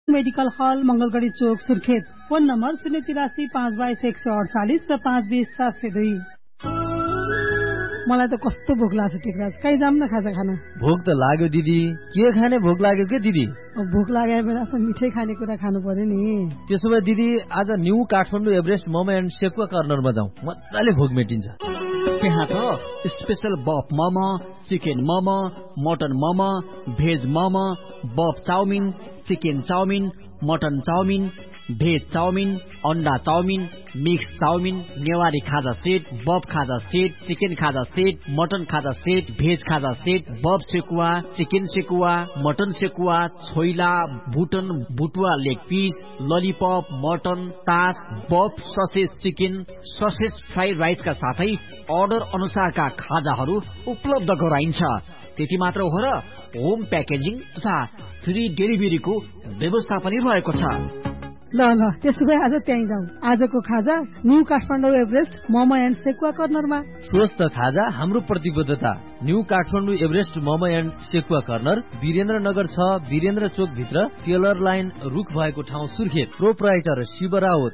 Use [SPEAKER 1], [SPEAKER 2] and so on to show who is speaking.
[SPEAKER 1] Medical हल मंगलगढ़ी चोक Surkhet. Phone number 083 522 148 र 520 702। मलाई त कस्तो भोक लाग्छ टिकराज, कहीँ जाम न खाजा खान।
[SPEAKER 2] भोक त लाग्यो दिदी, के खाने भोक लाग्यो के दिदी?
[SPEAKER 1] भोक लागेको बेलामा मिठै खानेकुरा खानु पर्यो नि।
[SPEAKER 2] त्यसो भए दिदी आज new Kathmandu Everest momo and sekuwa कर्नरमा जाउँ, मजाले भोक मेटिन्छ।
[SPEAKER 3] त्यहाँ त स्पेशल बफ momo, chicken momo, mutton momo, veg momo, बफ chowmein, chicken chowmein, mutton chowmein, veg chowmein, अन्डा चाउमिन, मिक्स चाउमिन, नेवारी खाजा सेट, बफ खाजा सेट, चिकन खाजा सेट, मटन खाजा सेट, भेज खाजा सेट, बफ sekuwa, chicken sekuwa, mutton sekuwa, choila, बुटन बुटुवा leg piece, lollipop, mutton, तास, बफ ससेज चिकन, ससेज फ्राइड राइसका साथै order अनुसारका खाजाहरू उपलब्ध गराइन्छ। त्यति मात्र हो र होम प्याकेजिङ तथा फ्री डेलिभरीको व्यवस्था पनि रहेको छ।
[SPEAKER 1] ल त्यसो भए आज त्यहीँ जाउँ। आजको खाजा new Kathmandu Everest momo and sekuwa कर्नरमा।
[SPEAKER 2] स्वस्थ खाजा हाम्रो प्रतिबद्धता। New Kathmandu Everest momo and sekuwa corner Birendranagar 6 Birendra चोक भित्र टेलर लाइन रुख भएको ठाउँ सुर्खेत। प्रोप्राइटर शिव राउत।